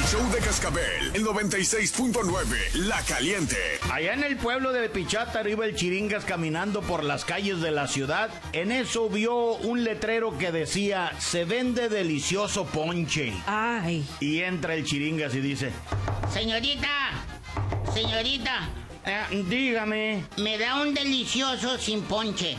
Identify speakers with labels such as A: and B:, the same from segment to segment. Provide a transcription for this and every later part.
A: show de Cascabel, el 96.9, La Caliente.
B: Allá en el pueblo de Pichata iba el Chiringas caminando por las calles de la ciudad. En eso vio un letrero que decía, se vende delicioso ponche.
C: Ay.
B: Y entra el Chiringas y dice,
D: Señorita,
B: dígame.
D: me da un delicioso sin ponche.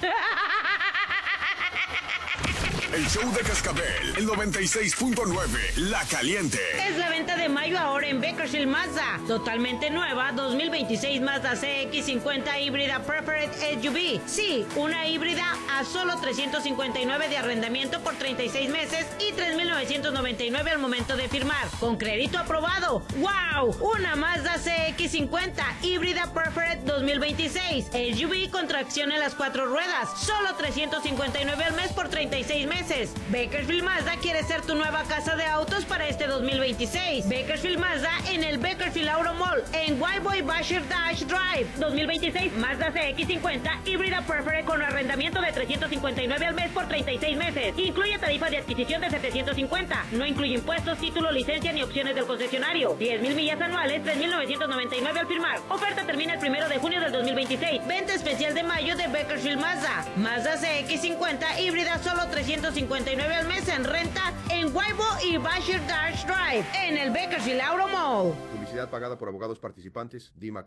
A: El show de Cascabel, el 96.9, La Caliente.
C: Es la venta de mayo ahora en Bakersfield Mazda. Totalmente nueva, 2026 Mazda CX-50 híbrida Preferred SUV. Sí, una híbrida a solo $359 de arrendamiento por 36 meses y $3,999 al momento de firmar. Con crédito aprobado. ¡Wow! Una Mazda CX-50 híbrida Preferred 2026. SUV con tracción en las 4 ruedas. Solo $359 al mes por 36 meses. Bakersfield Mazda quiere ser tu nueva casa de autos para este 2026. Bakersfield Mazda en el Bakersfield Auto Mall en Whiteboy Basher Dash Drive. 2026 Mazda CX-50 híbrida Preferred con arrendamiento de $359 al mes por 36 meses. Incluye tarifa de adquisición de $750. No incluye impuestos, título, licencia ni opciones del concesionario. 10,000 millas anuales, $3,999 al firmar. Oferta termina el 1 de junio del 2026. Venta especial de mayo de Bakersfield Mazda. Mazda CX-50 híbrida solo $359 al mes en renta en Waibo y Basher Dash Drive en el Bakersfield Auto Mall.
E: Publicidad pagada por abogados participantes. Dima